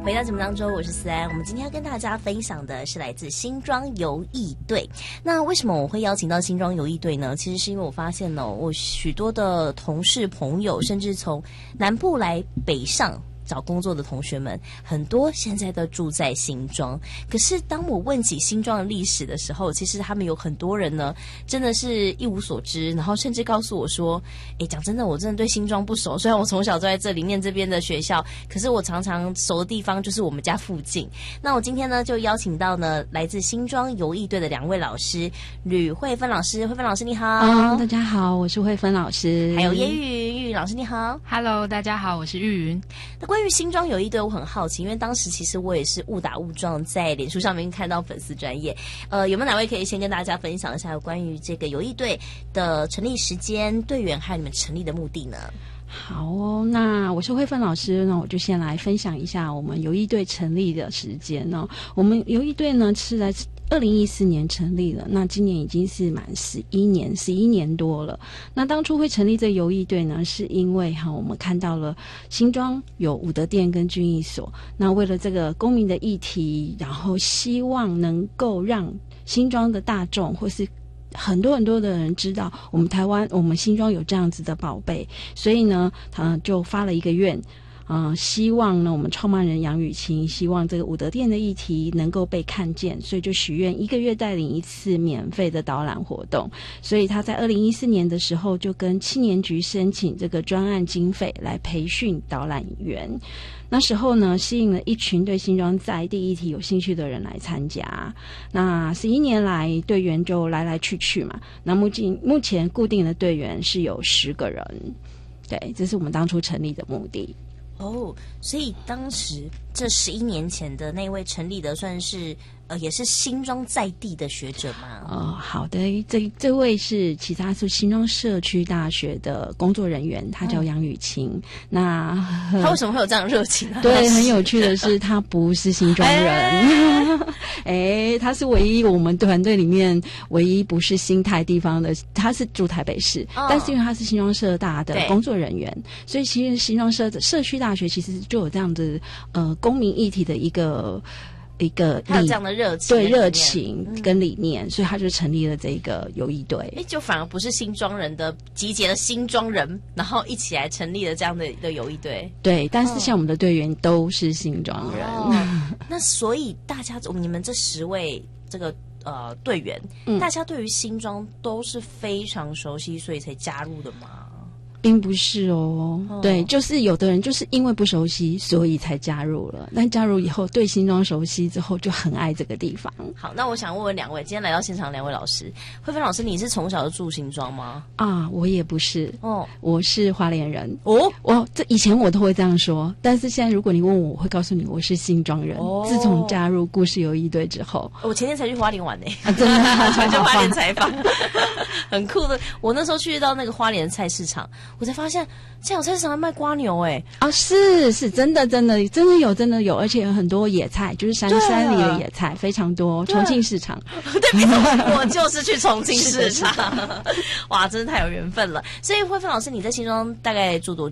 回到节目当中，我是思安。我们今天要跟大家分享的是来自新庄游艺队。那为什么我会邀请到新庄游艺队呢？其实是因为我发现呢，我许多的同事朋友，甚至从南部来北上找工作的同学们，很多现在都住在新庄。可是当我问起新庄的历史的时候，其实他们有很多人呢，真的是一无所知，然后甚至告诉我说，讲真的，我真的对新庄不熟。虽然我从小都在这里念这边的学校，可是我常常熟的地方就是我们家附近。那我今天呢，就邀请到呢来自新庄游艺队的2位老师，吕慧芬老师。慧芬老师你好。 大家好，我是慧芬老师。 还有叶玉云老师你好。 Hello， 大家好，我是玉云。 那关于新庄游艺队，我很好奇，因为当时其实我也是误打误撞在脸书上面看到粉丝专页，有没有哪位可以先跟大家分享一下有关于这个游艺队的成立时间、队员还有你们成立的目的呢？ 好哦，那我是慧芬老师，那我就先来分享一下我们游艺队成立的时间哦。我们游艺队呢是在2014年成立了，那今年已经是满11年多了。那当初会成立这个游艺队呢，是因为我们看到了新庄有武德殿跟军艺所，那为了这个公民的议题，然后希望能够让新庄的大众或是很多的人知道我们台湾我们新庄有这样子的宝贝，所以呢就发了一个愿，希望呢我们创办人杨雨晴希望这个武德殿的议题能够被看见，所以就许愿1个月带领1次免费的导览活动。所以他在2014年的时候就跟青年局申请这个专案经费来培训导览员。那时候呢，吸引了一群对新庄在地议题有兴趣的人来参加。那11年来，队员就来来去去嘛。那目前固定的队员是有10个人。对，这是我们当初成立的目的。 所以当时这11年前的那位成立的算是也是新庄在地的学者吗？ 好的，这位是其实他是新庄社区大学的工作人员，他叫杨雨晴。那他为什么会有这样的热情啊？ 对，很有趣的是他不是新庄人。他是唯一我们团队里面唯一不是新台地方的，他是住台北市，但是因为他是新庄社大的工作人员，所以其实新庄社区大学其实就有这样子公民议题的一个还有这样的热情， 对，热情跟理念，所以他就成立了这个游艺队。 就反而不是新庄人的集结了新庄人，然后一起来成立了这样的游艺队。 对，但是像我们的队员都是新庄人。 那所以大家你们这10位这个队员，大家对于新庄都是非常熟悉，所以才加入的吗？ 并不是对，就是有的人就是因为不熟悉，所以才加入了。但加入以后，对新庄熟悉之后，就很爱这个地方。 好，那我想问问2位，今天来到现场2位老师，慧芬老师，你是从小就住新庄吗？ 我也不是我是花莲人。这以前我都会这样说，但是现在如果你问我，我会告诉你我是新庄人。自从加入故事游艺队之后， 我前天才去花莲玩真的去花莲采访，很酷的。我那时候去到那个花莲菜市场，我才发现现在有菜市场在卖蝸牛是真的有，而且有很多野菜，就是山里的野菜非常多。重庆市场， 对，没错，我就是去重庆市场。哇，真的太有缘分了。所以慧芬老师，你在新庄大概住多久？